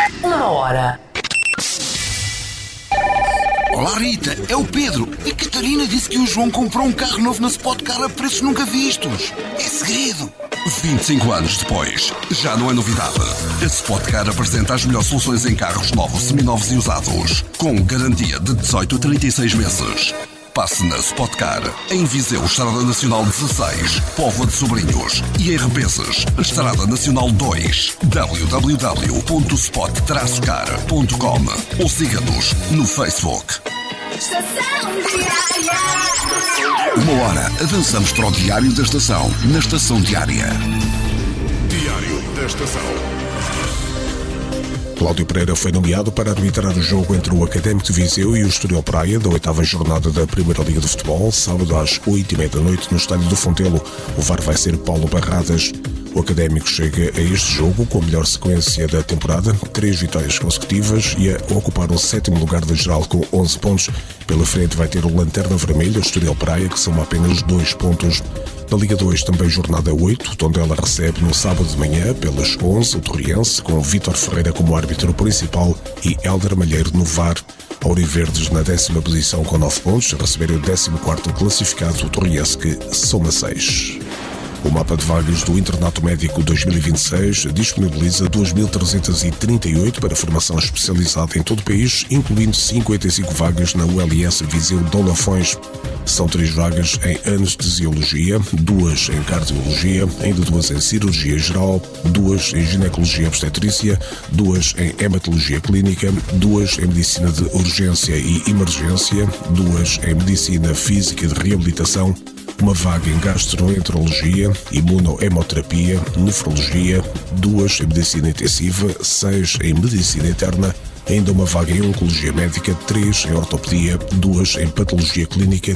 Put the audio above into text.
Uma hora. Olá Rita, é o Pedro. A Catarina disse que o João comprou um carro novo na Spot Car a preços nunca vistos. É segredo. 25 anos depois, já não é novidade. A Spot Car apresenta as melhores soluções em carros novos, seminovos e usados, com garantia de 18 a 36 meses. Passe na Spot Car, em Viseu, Estrada Nacional 16, Póvoa de Sobrinhos, e em Rebenses, Estrada Nacional 2, www.spot-car.com ou siga-nos no Facebook. Estação Diária. Uma hora avançamos para o Diário da Estação, na Estação Diária. Diário da Estação. Cláudio Pereira foi nomeado para arbitrar o jogo entre o Académico de Viseu e o Estoril Praia da 8ª jornada da Primeira Liga de Futebol, sábado às 8h30 da noite no Estádio do Fontelo. O VAR vai ser Paulo Barradas. O Académico chega a este jogo com a melhor sequência da temporada, 3 vitórias consecutivas e a ocupar o 7º lugar da geral com 11 pontos. Pela frente vai ter o Lanterna Vermelha, o Estoril Praia, que soma apenas 2 pontos. Na Liga 2, também jornada 8, Tondela recebe no sábado de manhã, pelas 11, o Torriense, com Vítor Ferreira como árbitro principal e Hélder Malheiro no VAR. Auriverdes na 10ª posição com 9 pontos, a receber o 14º classificado, o Torriense, que soma 6. O mapa de vagas do Internato Médico 2026 disponibiliza 2.338 para formação especializada em todo o país, incluindo 55 vagas na ULS Viseu Dom Lafões. São 3 vagas em anestesiologia, 2 em cardiologia, ainda 2 em cirurgia geral, 2 em ginecologia obstetrícia, 2 em hematologia clínica, 2 em medicina de urgência e emergência, 2 em medicina física e de reabilitação, uma vaga em gastroenterologia, imunohemoterapia, nefrologia, 2 em medicina intensiva, 6 em medicina interna, ainda uma vaga em oncologia médica, 3 em ortopedia, 2 em patologia clínica